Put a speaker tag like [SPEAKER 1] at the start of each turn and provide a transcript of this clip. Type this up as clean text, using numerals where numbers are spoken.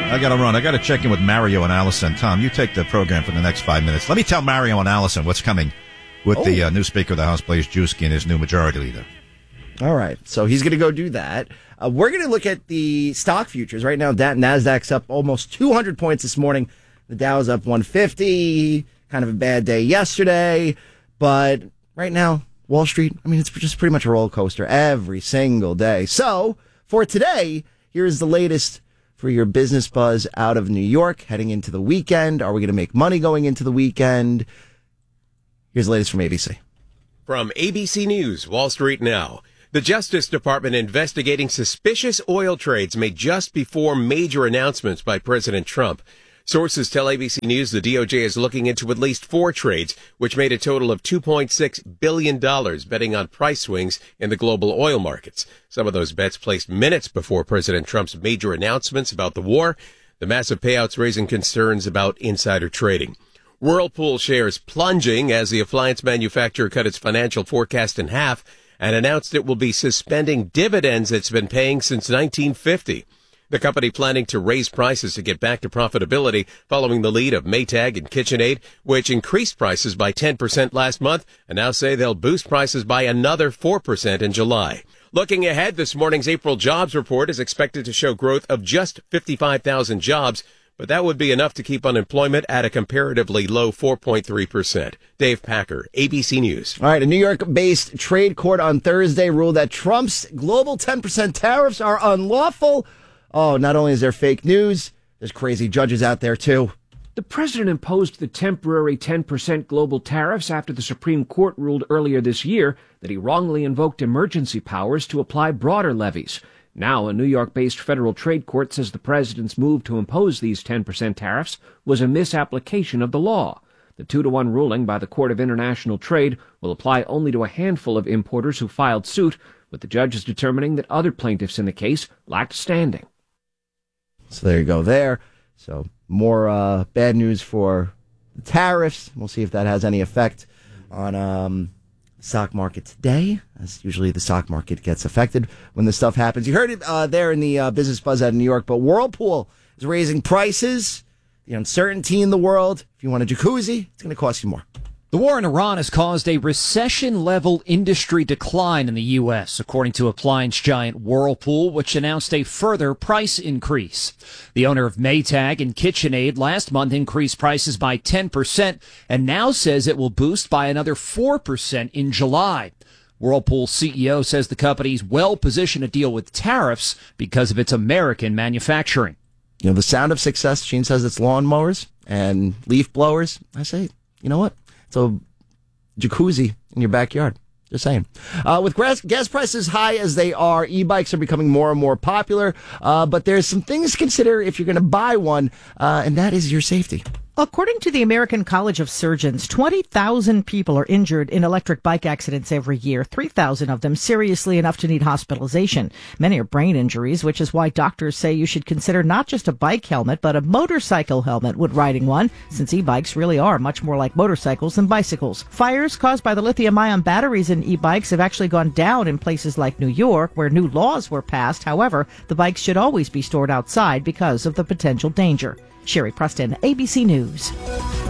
[SPEAKER 1] I got to run. I got to check in with Mario and Allison. Tom, you take the program for the next 5 minutes. Let me tell Mario and Allison what's coming with the new Speaker of the House, Blaise Juski, and his new Majority Leader.
[SPEAKER 2] All right. So he's going to go do that. We're going to look at the stock futures. Right now, NASDAQ's up almost 200 points this morning. The Dow's up 150. Kind of a bad day yesterday. But right now, Wall Street, it's just pretty much a roller coaster every single day. So for today, here's the latest for your business buzz out of New York heading into the weekend. Are we going to make money going into the weekend? Here's the latest from ABC.
[SPEAKER 3] From ABC News, Wall Street Now. The Justice Department investigating suspicious oil trades made just before major announcements by President Trump. Sources tell ABC News the DOJ is looking into at least 4 trades, which made a total of $2.6 billion betting on price swings in the global oil markets. Some of those bets placed minutes before President Trump's major announcements about the war. The massive payouts raising concerns about insider trading. Whirlpool shares plunging as the appliance manufacturer cut its financial forecast in half and announced it will be suspending dividends it's been paying since 1950. The company planning to raise prices to get back to profitability following the lead of Maytag and KitchenAid, which increased prices by 10% last month and now say they'll boost prices by another 4% in July. Looking ahead, this morning's April jobs report is expected to show growth of just 55,000 jobs, but that would be enough to keep unemployment at a comparatively low 4.3%. Dave Packer, ABC News.
[SPEAKER 2] All right, a New York-based trade court on Thursday ruled that Trump's global 10% tariffs are unlawful. Oh, not only is there fake news, there's crazy judges out there, too.
[SPEAKER 4] The president imposed the temporary 10% global tariffs after the Supreme Court ruled earlier this year that he wrongly invoked emergency powers to apply broader levies. Now, a New York-based federal trade court says the president's move to impose these 10% tariffs was a misapplication of the law. The 2-1 ruling by the Court of International Trade will apply only to a handful of importers who filed suit, with the judges determining that other plaintiffs in the case lacked standing.
[SPEAKER 2] So there you go there. So more bad news for the tariffs. We'll see if that has any effect on the stock market today, as usually the stock market gets affected when this stuff happens. You heard it there in the business buzz out of New York, but Whirlpool is raising prices. The uncertainty in the world. If you want a jacuzzi, it's going to cost you more.
[SPEAKER 5] The war in Iran has caused a recession-level industry decline in the U.S., according to appliance giant Whirlpool, which announced a further price increase. The owner of Maytag and KitchenAid last month increased prices by 10% and now says it will boost by another 4% in July. Whirlpool's CEO says the company's well-positioned to deal with tariffs because of its American manufacturing.
[SPEAKER 2] You know, the sound of success, Gene says it's lawnmowers and leaf blowers. I say, you know what? It's a jacuzzi in your backyard. Just saying. With gas prices high as they are, e-bikes are becoming more and more popular. But there's some things to consider if you're going to buy one, and that is your safety.
[SPEAKER 6] According to the American College of Surgeons, 20,000 people are injured in electric bike accidents every year, 3,000 of them seriously enough to need hospitalization. Many are brain injuries, which is why doctors say you should consider not just a bike helmet, but a motorcycle helmet when riding one, since e-bikes really are much more like motorcycles than bicycles. Fires caused by the lithium-ion batteries in e-bikes have actually gone down in places like New York, where new laws were passed. However, the bikes should always be stored outside because of the potential danger. Sherry Preston, ABC News.